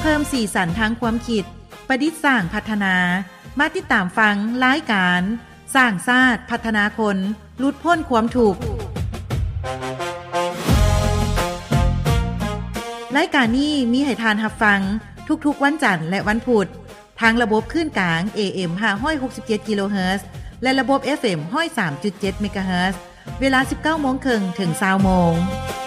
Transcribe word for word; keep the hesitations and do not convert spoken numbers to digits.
พิ่มสีสันทางความคิดประดิษฐ์สร้างพัฒนามาติดตามฟังรายการสร้างชาติพัฒนาคนหลุดพ้นความทุกข์รายการนี้มีให้ทานรับฟังทุกๆวันจันทร์และวันพุธทางระบบคลื่นกลาง เอ เอ็ม ห้าร้อยหกสิบเจ็ด กิโลเฮิรตซ์และระบบ เอฟ เอ็ม หนึ่งร้อยสามจุดเจ็ด เมกะเฮิรตซ์เวลา สิบเก้าโมงครึ่ง ถึง ยี่สิบโมง